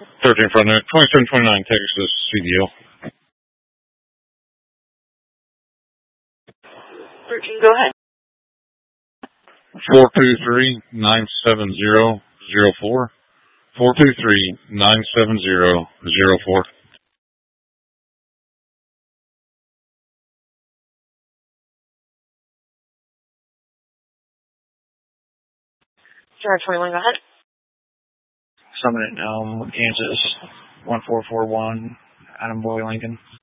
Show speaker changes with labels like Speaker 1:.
Speaker 1: 13 front net, 2729 Texas CDL.
Speaker 2: 13, go ahead.
Speaker 1: 423-970-04. 423-970-04.
Speaker 2: Star 21, go ahead.
Speaker 3: Summit at Kansas 1441, Adam Boy Lincoln.